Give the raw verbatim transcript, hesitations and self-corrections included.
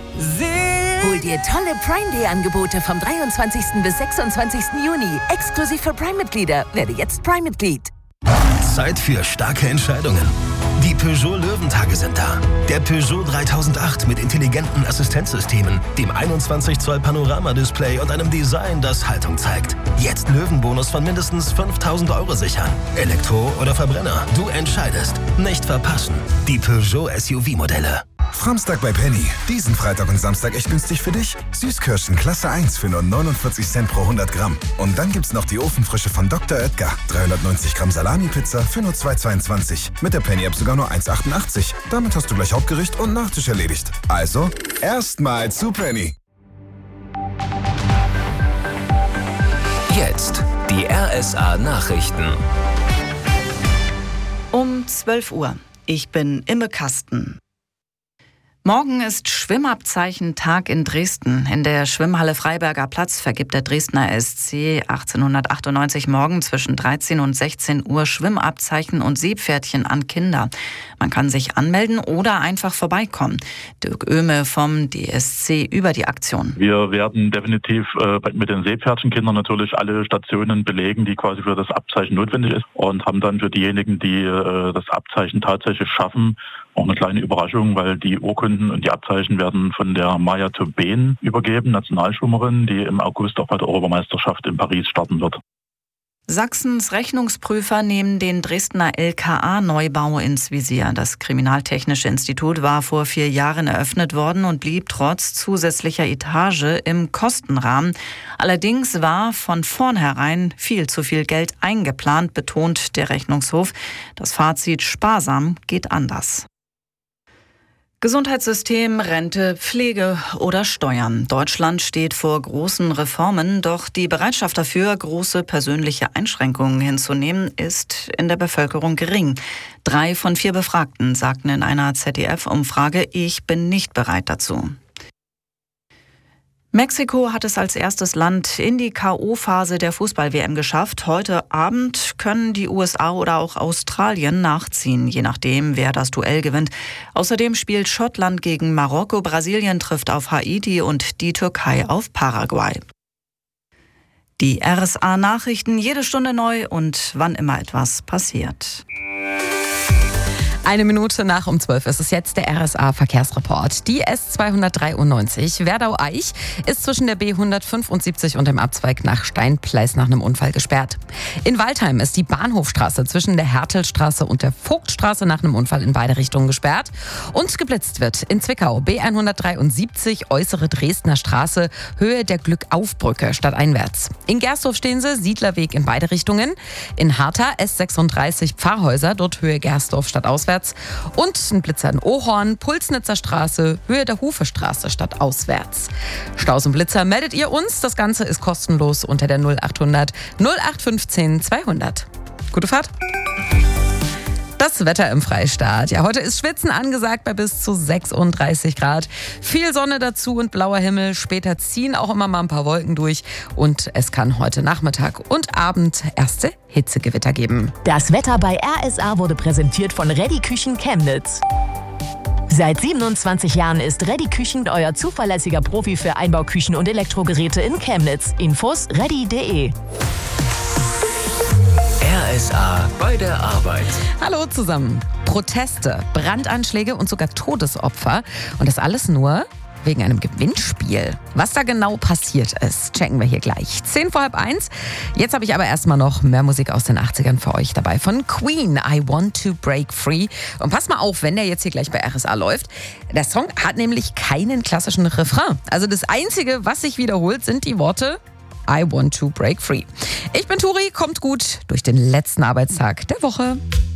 Hol dir tolle Prime Day Angebote vom dreiundzwanzigsten bis sechsundzwanzigsten Juni. Exklusiv für Prime-Mitglieder. Werde jetzt Prime-Mitglied. Zeit für starke Entscheidungen. Die Peugeot Löwentage sind da. Der Peugeot dreitausendacht mit intelligenten Assistenzsystemen, dem einundzwanzig Zoll Panoramadisplay und einem Design, das Haltung zeigt. Jetzt Löwenbonus von mindestens fünftausend Euro sichern. Elektro oder Verbrenner, du entscheidest. Nicht verpassen. Die Peugeot S U V-Modelle. Samstag bei Penny. Diesen Freitag und Samstag echt günstig für dich. Süßkirschen Klasse eins für nur neunundvierzig Cent pro hundert Gramm. Und dann gibt's noch die Ofenfrische von Doktor Oetker. dreihundertneunzig Gramm Salami-Pizza für nur zwei Euro zweiundzwanzig. Mit der Penny-App sogar nur eins Euro achtundachtzig. Damit hast du gleich Hauptgericht und Nachtisch erledigt. Also, erstmal zu Penny. Jetzt die R S A-Nachrichten. Um zwölf Uhr. Ich bin Imme Kasten. Morgen ist Schwimmabzeichen-Tag in Dresden. In der Schwimmhalle Freiberger Platz vergibt der Dresdner S C achtzehnhundertachtundneunzig morgen zwischen dreizehn und sechzehn Uhr Schwimmabzeichen und Seepferdchen an Kinder. Man kann sich anmelden oder einfach vorbeikommen. Dirk Oehme vom D S C über die Aktion. Wir werden definitiv äh, mit den Seepferdchenkindern natürlich alle Stationen belegen, die quasi für das Abzeichen notwendig ist, und haben dann für diejenigen, die äh, das Abzeichen tatsächlich schaffen, auch eine kleine Überraschung, weil die Urkunden und die Abzeichen werden von der Maja Tobin übergeben, Nationalschwimmerin, die im August auch bei der Europameisterschaft in Paris starten wird. Sachsens Rechnungsprüfer nehmen den Dresdner L K A-Neubau ins Visier. Das Kriminaltechnische Institut war vor vier Jahren eröffnet worden und blieb trotz zusätzlicher Etage im Kostenrahmen. Allerdings war von vornherein viel zu viel Geld eingeplant, betont der Rechnungshof. Das Fazit: sparsam geht anders. Gesundheitssystem, Rente, Pflege oder Steuern. Deutschland steht vor großen Reformen, doch die Bereitschaft dafür, große persönliche Einschränkungen hinzunehmen, ist in der Bevölkerung gering. Drei von vier Befragten sagten in einer Z D F-Umfrage, ich bin nicht bereit dazu. Mexiko hat es als erstes Land in die K O-Phase der Fußball-W M geschafft. Heute Abend können die U S A oder auch Australien nachziehen, je nachdem, wer das Duell gewinnt. Außerdem spielt Schottland gegen Marokko, Brasilien trifft auf Haiti und die Türkei auf Paraguay. Die R S A-Nachrichten jede Stunde neu und wann immer etwas passiert. Eine Minute nach um zwölf ist es jetzt der R S A-Verkehrsreport. Die S zweihundertdreiundneunzig Werdau-Eich ist zwischen der B hundertfünfundsiebzig und dem Abzweig nach Steinpleis nach einem Unfall gesperrt. In Waldheim ist die Bahnhofstraße zwischen der Hertelstraße und der Vogtstraße nach einem Unfall in beide Richtungen gesperrt. Und geblitzt wird in Zwickau B hundertdreiundsiebzig Äußere Dresdner Straße, Höhe der Glückaufbrücke stadteinwärts. In Gersdorf stehen sie, Siedlerweg in beide Richtungen. In Hartha S sechsunddreißig Pfarrhäuser, dort Höhe Gersdorf stadtauswärts. Und ein Blitzer in Ohorn, Pulsnitzer Straße, Höhe der Hufestraße stadtauswärts. Staus und Blitzer meldet ihr uns. Das Ganze ist kostenlos unter der null achthundert null acht fünfzehn zweihundert. Gute Fahrt! Das Wetter im Freistaat. Ja, heute ist Schwitzen angesagt bei bis zu sechsunddreißig Grad. Viel Sonne dazu und blauer Himmel. Später ziehen auch immer mal ein paar Wolken durch. Und es kann heute Nachmittag und Abend erste Hitzegewitter geben. Das Wetter bei R S A wurde präsentiert von Reddy Küchen Chemnitz. Seit siebenundzwanzig Jahren ist Reddy Küchen euer zuverlässiger Profi für Einbauküchen und Elektrogeräte in Chemnitz. Infos reddy punkt de. R S A bei der Arbeit. Hallo zusammen. Proteste, Brandanschläge und sogar Todesopfer. Und das alles nur wegen einem Gewinnspiel. Was da genau passiert ist, checken wir hier gleich. Zehn vor halb eins. Jetzt habe ich aber erstmal noch mehr Musik aus den achtzigern für euch dabei. Von Queen, I Want to Break Free. Und pass mal auf, wenn der jetzt hier gleich bei R S A läuft. Der Song hat nämlich keinen klassischen Refrain. Also das Einzige, was sich wiederholt, sind die Worte I want to break free. Ich bin Turi, kommt gut durch den letzten Arbeitstag der Woche.